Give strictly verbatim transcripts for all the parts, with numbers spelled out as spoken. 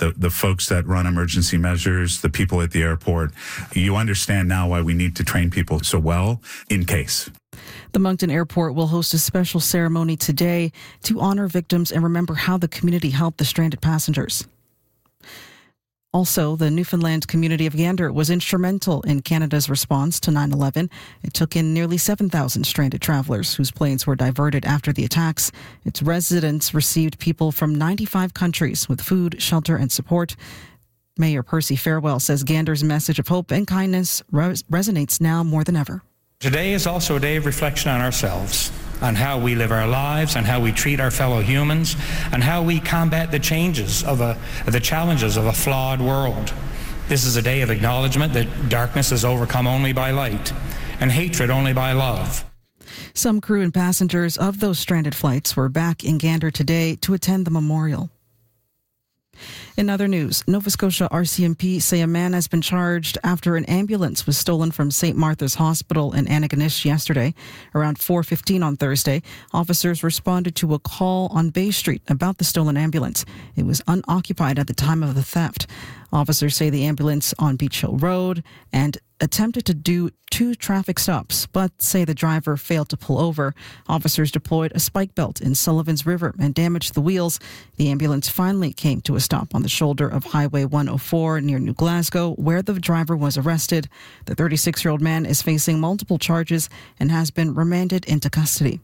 the, the folks that run emergency measures, the people at the airport. You understand now why we need to train people so well in case. The Moncton Airport will host a special ceremony today to honor victims and remember how the community helped the stranded passengers. Also, the Newfoundland community of Gander was instrumental in Canada's response to nine eleven. It took in nearly seven thousand stranded travelers whose planes were diverted after the attacks. Its residents received people from ninety-five countries with food, shelter, and support. Mayor Percy Farewell says Gander's message of hope and kindness res- resonates now more than ever. Today is also a day of reflection on ourselves, on how we live our lives, on how we treat our fellow humans, and how we combat the changes of a, the challenges of a flawed world. This is a day of acknowledgement that darkness is overcome only by light, and hatred only by love. Some crew and passengers of those stranded flights were back in Gander today to attend the memorial. In other news, Nova Scotia R C M P say a man has been charged after an ambulance was stolen from Saint Martha's Hospital in Antigonish yesterday. Around four fifteen on Thursday, officers responded to a call on Bay Street about the stolen ambulance. It was unoccupied at the time of the theft. Officers say the ambulance on Beach Hill Road and attempted to do two traffic stops, but say the driver failed to pull over. Officers deployed a spike belt in Sullivan's River and damaged the wheels. The ambulance finally came to a stop on the shoulder of Highway one oh four near New Glasgow, where the driver was arrested. The thirty-six-year-old man is facing multiple charges and has been remanded into custody.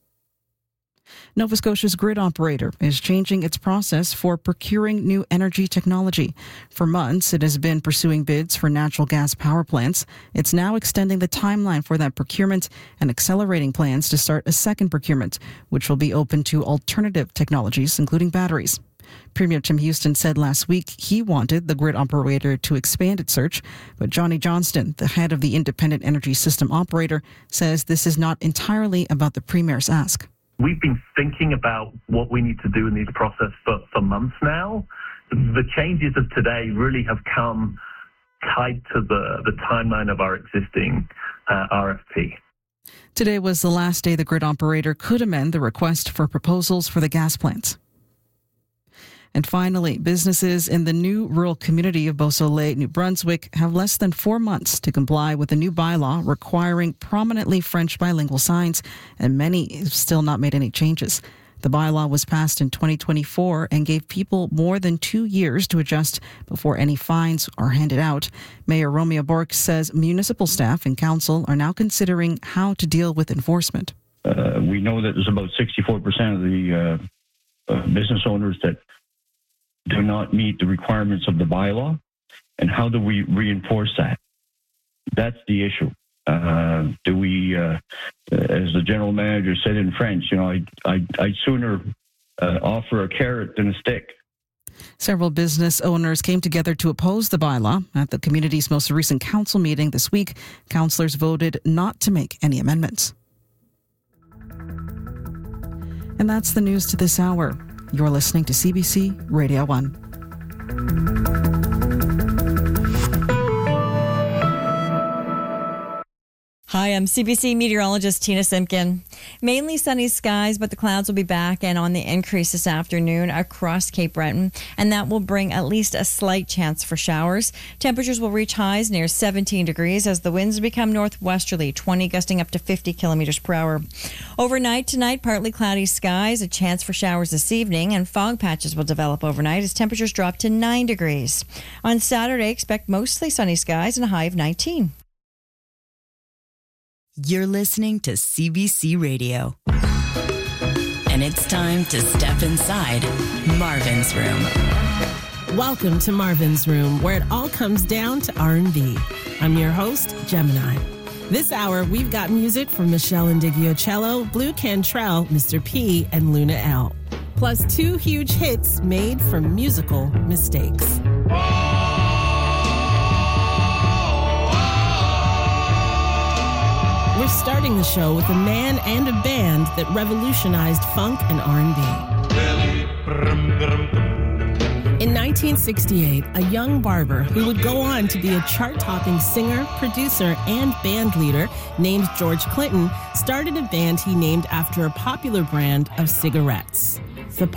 Nova Scotia's grid operator is changing its process for procuring new energy technology. For months, it has been pursuing bids for natural gas power plants. It's now extending the timeline for that procurement and accelerating plans to start a second procurement, which will be open to alternative technologies, including batteries. Premier Tim Houston said last week he wanted the grid operator to expand its search, but Johnny Johnston, the head of the Independent Energy System Operator, says this is not entirely about the Premier's ask. We've been thinking about what we need to do in this process for, for months now. The changes of today really have come tied to the, the timeline of our existing uh, R F P. Today was the last day the grid operator could amend the request for proposals for the gas plants. And finally, businesses in the new rural community of Beausoleil, New Brunswick, have less than four months to comply with a new bylaw requiring prominently French bilingual signs, and many have still not made any changes. The bylaw was passed in twenty twenty-four and gave people more than two years to adjust before any fines are handed out. Mayor Romeo Bork says municipal staff and council are now considering how to deal with enforcement. Uh, we know that there's about sixty-four percent of the uh, uh, business owners that do not meet the requirements of the bylaw, and how do we reinforce that? That's the issue. Uh, do we, uh, as the general manager said in French, you know, I, I, I'd sooner uh, offer a carrot than a stick. Several business owners came together to oppose the bylaw. At the community's most recent council meeting this week, councillors voted not to make any amendments. And that's the news to this hour. You're listening to C B C Radio one. Hi, I'm C B C meteorologist Tina Simpkin. Mainly sunny skies, but the clouds will be back and on the increase this afternoon across Cape Breton, and that will bring at least a slight chance for showers. Temperatures will reach highs near seventeen degrees as the winds become northwesterly, twenty gusting up to fifty kilometers per hour. Overnight tonight, partly cloudy skies, a chance for showers this evening, and fog patches will develop overnight as temperatures drop to nine degrees. On Saturday, expect mostly sunny skies and a high of nineteen. You're listening to C B C Radio. And it's time to step inside Marvin's Room. Welcome to Marvin's Room, where it all comes down to R and B. I'm your host, Gemini. This hour, we've got music from Michelle Indigiocello, Blue Cantrell, Mister P, and Luna L. Plus two huge hits made from musical mistakes. We're starting the show with a man and a band that revolutionized funk and R and B. In nineteen sixty-eight, a young barber who would go on to be a chart-topping singer, producer, and band leader named George Clinton started a band he named after a popular brand of cigarettes.